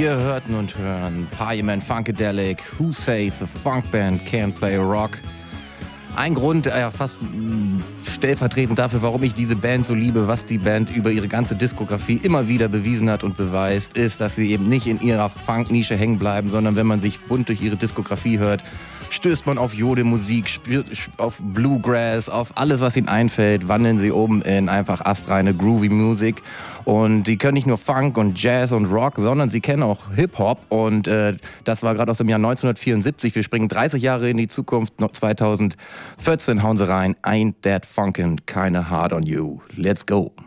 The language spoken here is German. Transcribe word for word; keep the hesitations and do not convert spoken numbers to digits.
Wir hörten und hören Parliament Funkadelic, Who Says a Funk Band Can't Play Rock. Ein Grund, ja, fast stellvertretend dafür, warum ich diese Band so liebe, was die Band über ihre ganze Diskografie immer wieder bewiesen hat und beweist, ist, dass sie eben nicht in ihrer Funk-Nische hängen bleiben, sondern wenn man sich bunt durch ihre Diskografie hört, stößt man auf Jodelmusik, auf Bluegrass, auf alles, was ihnen einfällt, wandeln sie um in einfach astreine Groovy Music. Und die können nicht nur Funk und Jazz und Rock, sondern sie kennen auch Hip-Hop. Und äh, das war gerade aus dem Jahr neunzehnhundertvierundsiebzig. Wir springen dreißig Jahre in die Zukunft. zweitausendvierzehn hauen sie rein. Ain't that funkin' kinda hard on you. Let's go.